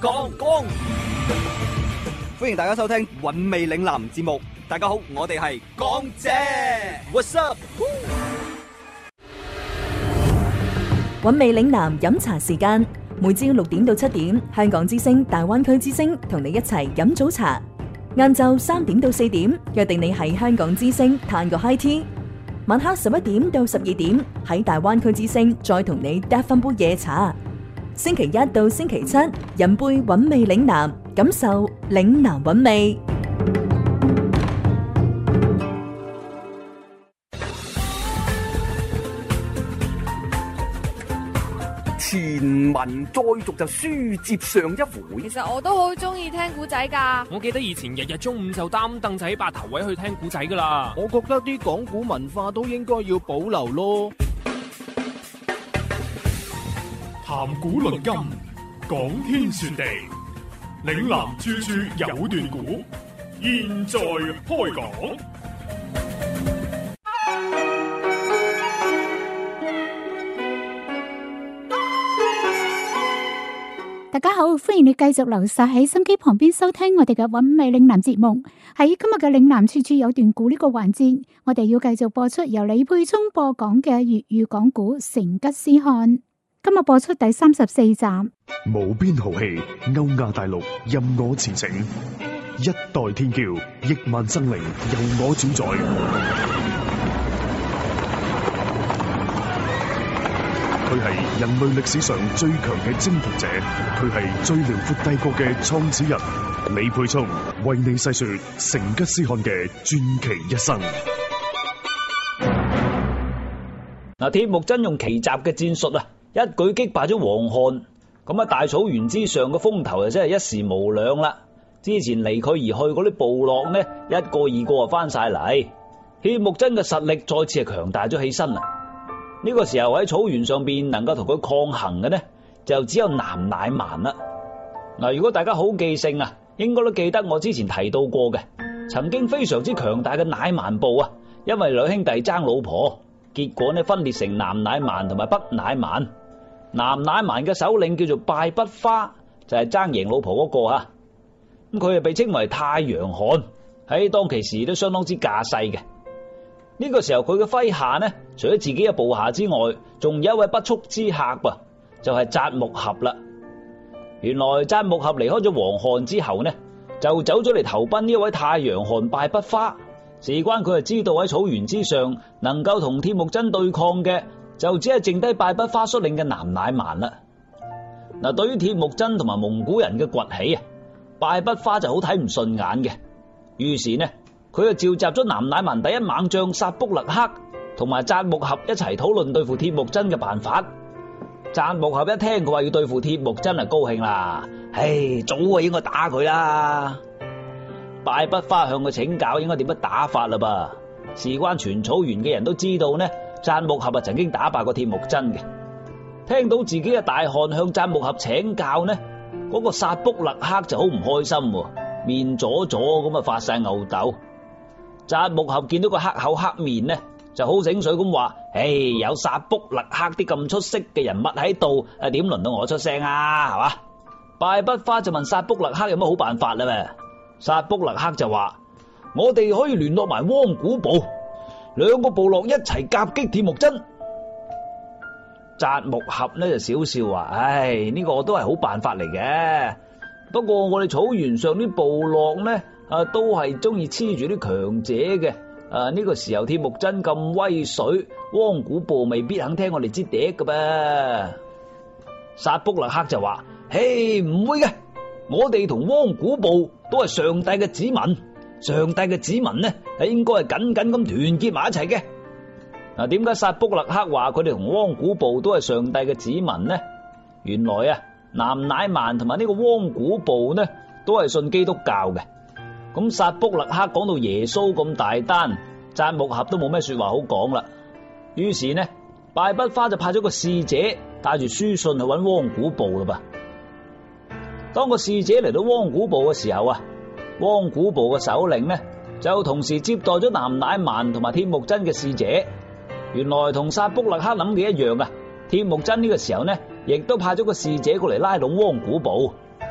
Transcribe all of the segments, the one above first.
講，歡迎大家收聽韻味嶺南節目。大家好，我哋係港姐 ，What's up？ 韻味嶺南飲茶時間，每朝6點到7點，香港之聲、大灣區之聲同你一齊飲早茶。晏晝3點到4點，約定你喺香港之聲嘆個 high tea。晚黑11點到12點，喺大灣區之聲再同你嗒翻杯夜茶。星期一到星期七，飲杯韻味嶺南，感受嶺南韻味。 前文再續就書接上一回。 其實我都好中意聽古仔噶。 我記得以前日日中午就擔凳仔霸頭位去聽古仔噶啦。 我覺得啲講古文化都應該要保留咯。 談古論今，講天說地，嶺南處處有段古，現在開講。 大家好，歡迎你繼續留晒喺心機旁邊收聽我哋嘅韻味嶺南節目。喺今日嘅嶺南處處有段古呢個環節，我哋要繼續播出由李佩聰播講嘅粵語講古《成吉思汗》。今日播出第34集。 無邊豪氣，歐亞大陸任我馳騁，一代天驕，億萬生靈由我主宰。佢係人類歷史上最強嘅征服者，佢係最遼闊帝國嘅創始人。李佩聰為你細說成吉思汗嘅傳奇一生。 鐵木真用奇襲嘅戰術啊，一舉擊敗咗黃漢。咁喺大草原之上嘅風頭真係一時無兩啦。之前離佢而去嗰啲部落呢，一個二個就翻晒嚟。鐵木真嘅實力再次係強大咗起身啦。呢個時候喺草原上邊能夠同佢抗衡嘅呢，就只有南乃蠻啦。嗱，如果大家好記性啊，應該都記得我之前提到過嘅，曾經非常之強大嘅乃蠻部啊，因為兩兄弟爭老婆，結果呢分裂成南乃蠻同埋北乃蠻。南乃蠻嘅首領叫做敗筆花，就係爭贏老婆嗰個啊。咁佢係被稱為太陽汗，喺當其時都相當之架勢嘅。呢個時候佢嘅麾下呢，除咗自己嘅部下之外，仲有一位不速之客噃，就係札木合啦。原來札木合離開咗黃漢之後呢，就走咗嚟投奔呢位太陽汗敗筆花。事關佢係知道喺草原之上能夠同鐵木真對抗嘅，就只係剩低敗筆花率領嘅南乃蠻啦。嗱，對於鐵木真同埋蒙古人嘅崛起啊，敗筆花就好睇唔順眼嘅，於是呢，佢就召集咗南乃蠻第一猛將薩卜勒克同埋札木合一齊討論對付鐵木真嘅辦法。札木合一聽佢話要對付鐵木真啊，高興啦，早啊應該打佢啦。敗筆花向佢請教應該點樣打法啦噃。事關全草原嘅人都知道呢，札木合曾經打敗過鐵木真嘅。聽到自己嘅大汗向札木合請教呢，嗰個薩卜勒克就好唔開心，面左左咁啊發晒吽哣。札木合見到個黑口黑面呢，就好醒水咁話：有薩卜勒克啲咁出色嘅人物喺度，點輪到我出聲啊？係嘛？敗筆花就問薩卜勒克有乜好辦法啦？咩？薩卜勒克就話：我哋可以聯絡埋汪古部，兩個部落一齊夾擊鐵木真。札木合呢就笑笑話：呢個都係好辦法嚟嘅，不過我哋草原上啲部落呢，都係中意黐住啲強者嘅。呢個時候鐵木真咁威水，汪古部未必肯聽我哋支笛㗎噃。薩卜勒克就話：唔會嘅，我哋同汪古部都係上帝嘅子民，上帝嘅子民呢係應該係緊緊咁團結埋一齊嘅。嗱，點解薩卜勒克話佢哋同汪古部都係上帝嘅子民呢？原來啊，南乃蠻同埋呢個汪古部呢都係信基督教嘅。咁薩卜勒克講到耶穌咁大單，札木合都冇咩說話好講啦。於是呢，敗筆花就派咗個使者帶住書信去搵汪古部啦噃。當個使者嚟到汪古部嘅時候啊，汪古部嘅首領呢就同時接待咗南乃蠻同埋鐵木真嘅使者。原來同薩卜勒克諗嘅一樣啊，鐵木真呢個時候呢亦都派咗個使者過嚟拉攏汪古部。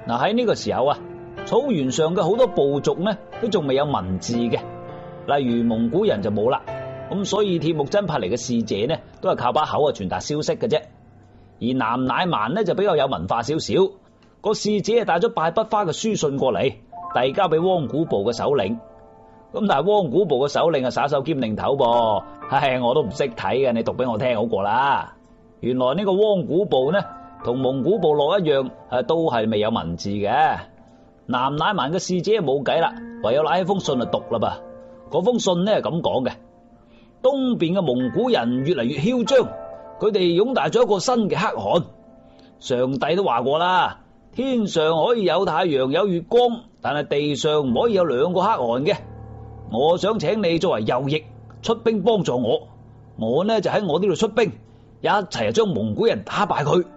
嗱，喺呢個時候啊，草原上嘅好多部族呢都仲未有文字嘅，例如蒙古人就冇啦。咁所以鐵木真派嚟嘅使者呢，都係靠把口傳達消息嘅啫。而南乃蠻呢就比較有文化少少，個使者係帶咗拜筆花嘅書信過嚟，遞交俾汪古部嘅首領。咁但係汪古部嘅首領係耍手兼擰頭噃，唉，我都唔識睇嘅，你讀俾我聽好過啦。原來呢個汪古部呢，同蒙古部落一樣，都係未有文字嘅。南乃蠻嘅使者冇計啦，唯有拿起封信就讀啦噃。嗰封信呢係咁講嘅：東邊嘅蒙古人越嚟越囂張，佢哋擁戴咗一個新嘅可汗。上帝都話過啦，天上可以有太陽有月光，但係地上唔可以有兩個可汗嘅。我想請你作為右翼出兵幫助我，我呢就喺我呢度出兵，一齊將蒙古人打敗佢。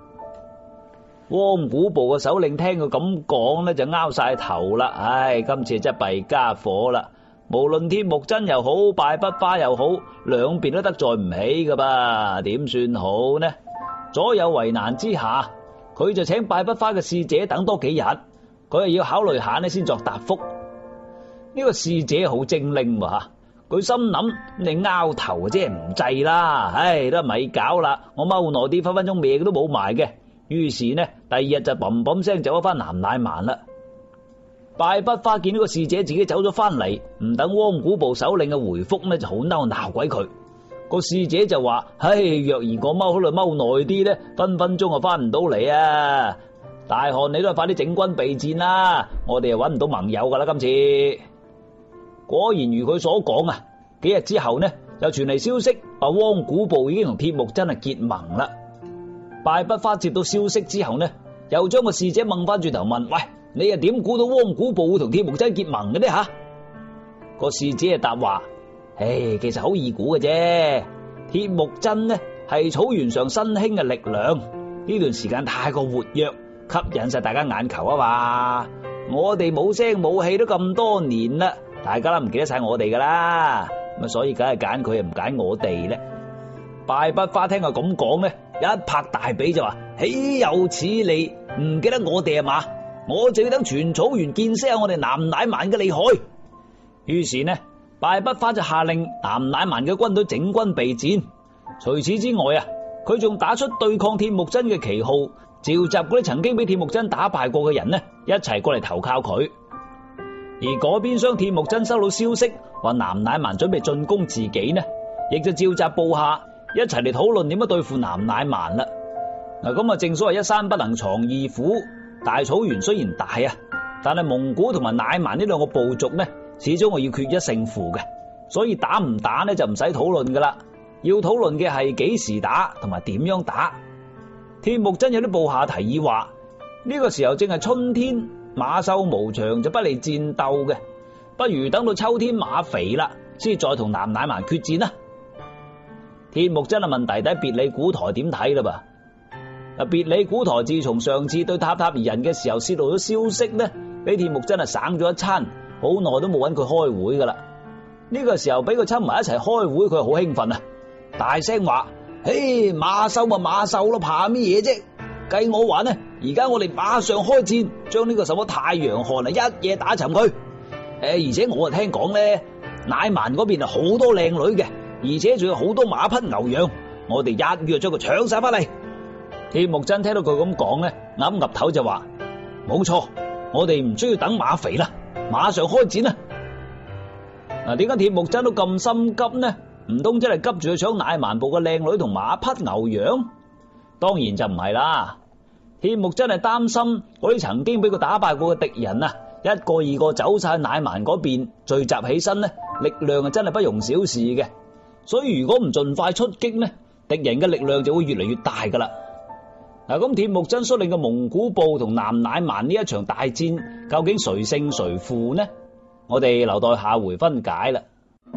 汪古部嘅首領聽佢咁講呢，就拗晒頭啦。唉，今次真係弊家伙啦！無論鐵木真又好，拜筆花又好，兩邊都得罪唔起噶噃，點算好呢？左右為難之下，佢就請拜筆花嘅使者等多幾日，佢係要考慮下呢先作答覆。呢個使者好精靈喎吓，佢心諗你拗頭啫唔制啦，唉，都咪搞啦，我踎耐啲分分鐘咩都冇埋嘅。於是呢，第二日就砰砰聲走咗翻南乃蠻啦。拜筆花見到個使者自己走咗翻嚟，唔等汪古部首領嘅回覆呢，就好嬲鬧鬼佢。個使者就話：唉，若然我踎喺度踎耐啲呢，分分鐘就翻唔到嚟啊！大汗你都係快啲整軍備戰啦，我哋又搵唔到盟友噶啦今次。果然如佢所講啊，幾日之後呢，就傳嚟消息話汪古部已經同鐵木真係結盟啦。拜筆花接到消息之後呢，又將個使者掹翻轉頭問：喂，你又點估到汪古部會同鐵木真結盟嘅呢吓？個使者就答話：唉，其實好易估嘅啫。鐵木真呢係草原上新興嘅力量，呢段時間太過活躍，吸引晒大家眼球啊嘛。我哋冇聲冇氣都咁多年啦，大家都唔記得晒我哋噶啦，咁所以梗係揀佢，唔揀我哋咧。拜筆花聽佢咁講呢，一拍大髀就話：豈有此理！唔記得我哋啊嘛？我就要等全草原見識下我哋南乃蠻嘅厲害。於是呢，拜筆花就下令南乃蠻嘅軍隊整軍備戰。除此之外啊，佢仲打出對抗鐵木真嘅旗號，召集嗰啲曾經俾鐵木真打敗過嘅人呢，一齊過嚟投靠佢。而嗰邊廂鐵木真收到消息話南乃蠻準備進攻自己呢，亦就召集部下一齊嚟討論點樣對付南乃蠻啦。嗱，咁啊，正所謂一山不能藏二虎，大草原雖然大啊，但係蒙古同埋乃蠻呢兩個部族呢，始終係要決一勝負嘅，所以打唔打呢就唔使討論噶啦，要討論嘅係幾時打同埋點樣打。鐵木真有啲部下提議話：呢個時候正係春天，馬瘦無長就不利戰鬥嘅，不如等到秋天馬肥啦，先再同南乃蠻決戰啦。鐵木真啊問弟弟別里古台點睇啦噃？別里古台自從上次對塔塔爾人嘅時候泄露咗消息呢，俾鐵木真啊省咗一餐，好耐都冇揾佢開會噶啦。呢個時候俾佢親埋一齊開會，佢好興奮啊，大聲話：嘿，馬瘦咪馬瘦咯，怕咩嘢啫？計我話呢，而家我哋馬上開戰，將呢個什麼太陽汗啊一夜打沉佢。而且我啊聽講呢，乃蠻嗰邊啊好多靚女嘅，而且仲有好多馬匹牛羊，我哋一約將佢搶晒翻嚟。鐵木真聽到佢咁講呢，岌岌頭就話：冇錯，我哋唔需要等馬肥啦，馬上開戰啦。嗱，點解鐵木真都咁心急呢？唔通真係急住去搶乃蠻部嘅靚女同馬匹牛羊？當然就唔係啦。鐵木真係擔心嗰啲曾經俾佢打敗過嘅敵人啊，一個二個走晒乃蠻嗰邊聚集起身呢，力量啊真係不容小視嘅。所以如果唔盡快出擊呢，敵人嘅力量就會越嚟越大噶啦。嗱，咁鐵木真率領嘅蒙古部同南乃蠻呢一場大戰，究竟誰勝誰負呢？我哋留待下回分解啦。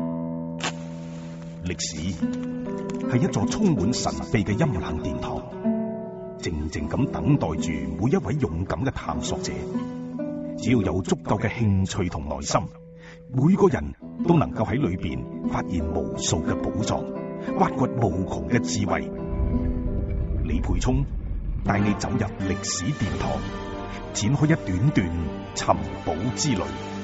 歷史係一座充滿神秘嘅陰冷殿堂，靜靜咁等待住每一位勇敢嘅探索者。只要有足夠嘅興趣同耐心，每個人都能夠喺裏邊發現無數嘅寶藏，挖掘無窮嘅智慧。李培聰帶你走入歷史殿堂， 展開一段段尋寶之旅。